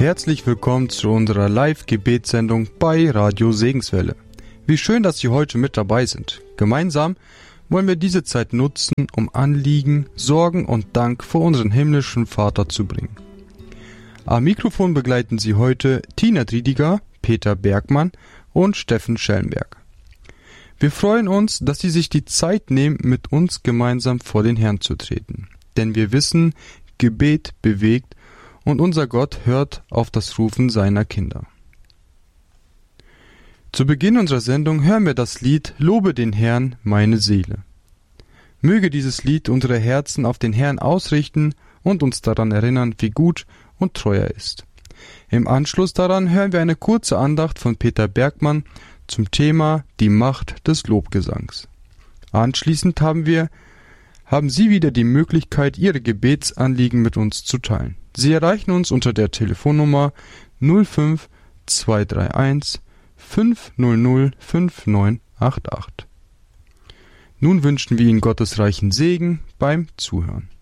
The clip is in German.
Herzlich willkommen zu unserer Live-Gebetssendung bei Radio Segenswelle. Wie schön, dass Sie heute mit dabei sind. Gemeinsam wollen wir diese Zeit nutzen, um Anliegen, Sorgen und Dank vor unseren himmlischen Vater zu bringen. Am Mikrofon begleiten Sie heute Tina Driediger, Peter Bergmann und Steffen Schellenberg. Wir freuen uns, dass Sie sich die Zeit nehmen, mit uns gemeinsam vor den Herrn zu treten. Denn wir wissen, Gebet bewegt und unser Gott hört auf das Rufen seiner Kinder. Zu Beginn unserer Sendung hören wir das Lied Lobe den Herrn, meine Seele. Möge dieses Lied unsere Herzen auf den Herrn ausrichten und uns daran erinnern, wie gut und treu er ist. Im Anschluss daran hören wir eine kurze Andacht von Peter Bergmann zum Thema die Macht des Lobgesangs. Anschließend haben Sie wieder die Möglichkeit, Ihre Gebetsanliegen mit uns zu teilen. Sie erreichen uns unter der Telefonnummer 05 231 500 5988. Nun wünschen wir Ihnen Gottes reichen Segen beim Zuhören.